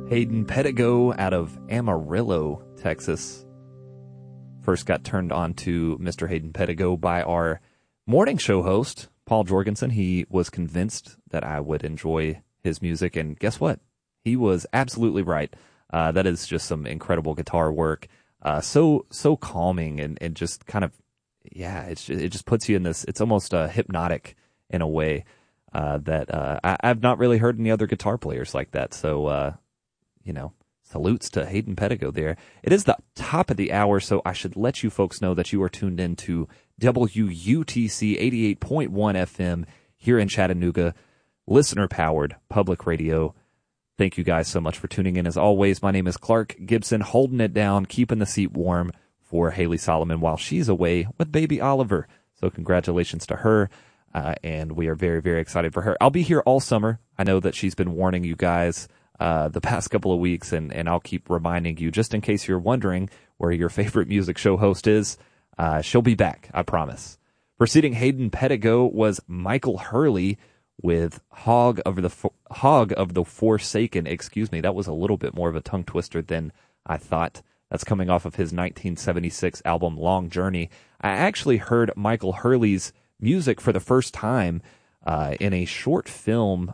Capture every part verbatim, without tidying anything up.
Hayden Pedigo out of Amarillo, Texas. First got turned on to Mister Hayden Pedigo by our morning show host, Paul Jorgensen. He was convinced that I would enjoy his music, and guess what? He was absolutely right. Uh, that is just some incredible guitar work. Uh, so so calming and, and just kind of, yeah, it's, it just puts you in this, it's almost uh, hypnotic in a way uh, that uh, I, I've not really heard any other guitar players like that. So, uh, you know, salutes to Hayden Pedigo there. It is the top of the hour, so I should let you folks know that you are tuned in to W U T C eighty-eight point one F M here in Chattanooga, listener-powered public radio. Thank you guys so much for tuning in. As always, my name is Clark Gibson, holding it down, keeping the seat warm for Haley Solomon while she's away with baby Oliver. So congratulations to her, uh, and we are very, very excited for her. I'll be here all summer. I know that she's been warning you guys Uh, the past couple of weeks, and, and I'll keep reminding you, just in case you're wondering where your favorite music show host is. Uh, she'll be back, I promise. Preceding Hayden Pedigo was Michael Hurley with Hog of the Hog of the Forsaken. Excuse me, that was a little bit more of a tongue twister than I thought. That's coming off of his nineteen seventy-six album Long Journey. I actually heard Michael Hurley's music for the first time uh, in a short film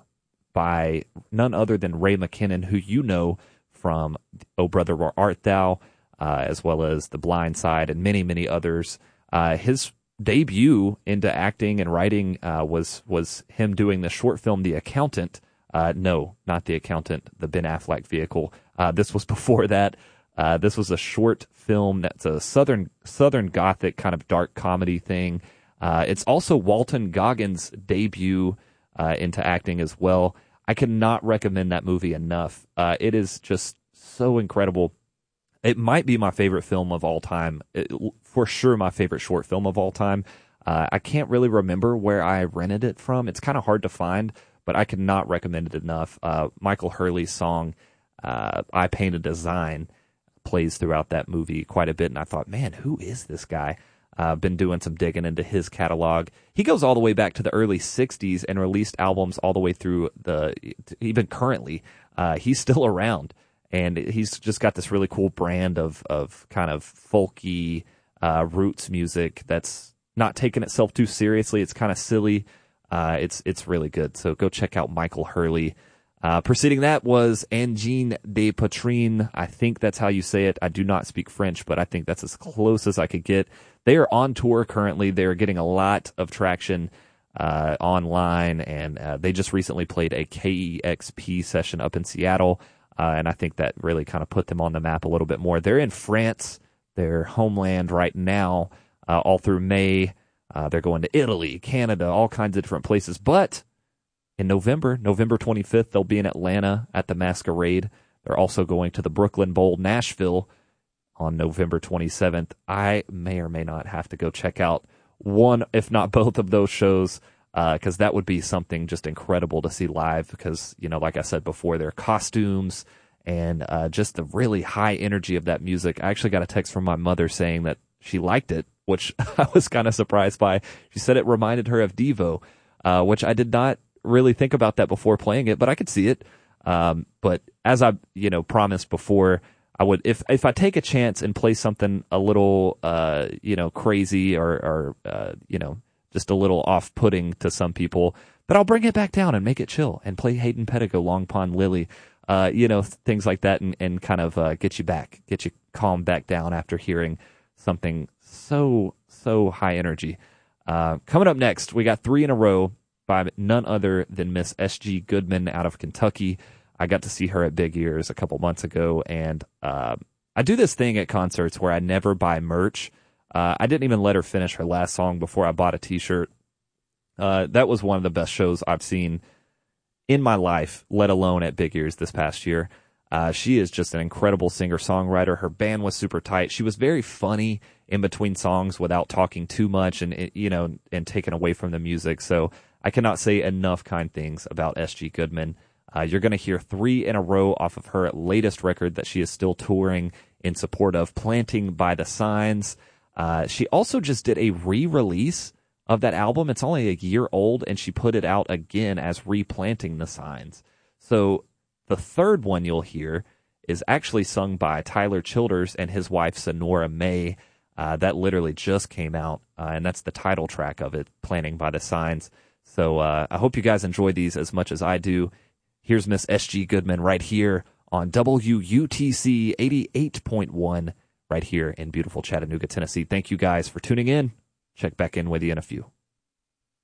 by none other than Ray McKinnon, who you know from Oh Brother Where Art Thou, uh, as well as The Blind Side and many, many others. Uh, his debut into acting and writing uh, was was him doing the short film The Accountant. Uh, no, not The Accountant, the Ben Affleck vehicle. Uh, this was before that. Uh, this was a short film that's a southern southern gothic kind of dark comedy thing. Uh, it's also Walton Goggins' debut uh, into acting as well. I cannot recommend that movie enough. Uh, it is just so incredible. It might be my favorite film of all time. It, for sure, my favorite short film of all time. Uh, I can't really remember where I rented it from. It's kind of hard to find, but I cannot recommend it enough. Uh, Michael Hurley's song, uh, I Paint a Design, plays throughout that movie quite a bit, and I thought, man, who is this guy? I've uh, been doing some digging into his catalog. He goes all the way back to the early sixties and released albums all the way through the, even currently. Uh, he's still around, and he's just got this really cool brand of, of kind of folky uh, roots music that's not taking itself too seriously. It's kind of silly. Uh, it's it's really good. So go check out Michael Hurley. Uh, preceding that was Angine de Patrine. I think that's how you say it. I do not speak French, but I think that's as close as I could get. They are on tour currently. They are getting a lot of traction uh, online, and uh, they just recently played a K E X P session up in Seattle, uh, and I think that really kind of put them on the map a little bit more. They're in France, their homeland right now, uh, all through May. Uh, they're going to Italy, Canada, all kinds of different places, but in November, November twenty-fifth, they'll be in Atlanta at the Masquerade. They're also going to the Brooklyn Bowl, Nashville, on November twenty-seventh. I may or may not have to go check out one, if not both of those shows, because uh, that would be something just incredible to see live because, you know, like I said before, their costumes and uh, just the really high energy of that music. I actually got a text from my mother saying that she liked it, which I was kind of surprised by. She said it reminded her of Devo, uh, which I did not really think about that before playing it, but I could see it. Um, but as I, you know, promised before, I would, if, if I take a chance and play something a little, uh, you know, crazy or, or, uh, you know, just a little off-putting to some people, but I'll bring it back down and make it chill and play Hayden Pedigo, Long Pond Lily, uh, you know, things like that, and, and kind of, uh, get you back, get you calmed back down after hearing something so, so high energy. Uh, coming up next, we got three in a row by none other than Miss S G Goodman out of Kentucky. I got to see her at Big Ears a couple months ago, and uh, I do this thing at concerts where I never buy merch. Uh, I didn't even let her finish her last song before I bought a T-shirt. Uh, that was one of the best shows I've seen in my life, let alone at Big Ears this past year. Uh, she is just an incredible singer-songwriter. Her band was super tight. She was very funny in between songs without talking too much and, you know, and taking away from the music. So I cannot say enough kind things about S G Goodman. Uh, you're going to hear three in a row off of her latest record that she is still touring in support of, Planting by the Signs. Uh, she also just did a re-release of that album. It's only a year old, and she put it out again as Replanting the Signs. So The third one you'll hear is actually sung by Tyler Childers and his wife, Sonora May. Uh, that literally just came out, uh, and that's the title track of it, Planning by the Signs. So uh, I hope you guys enjoy these as much as I do. Here's Miss S G Goodman right here on W U T C eighty-eight point one right here in beautiful Chattanooga, Tennessee. Thank you guys for tuning in. Check back in with you in a few.